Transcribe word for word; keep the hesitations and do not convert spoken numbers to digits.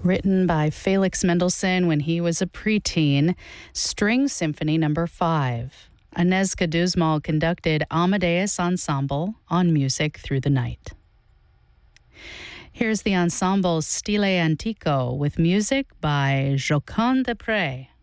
Written by Felix Mendelssohn when he was a preteen, String Symphony Number five. Aneska Duzmal conducted Amadeus Ensemble on Music Through the Night. Here's the ensemble Stile Antico with music by Jocond Desprez.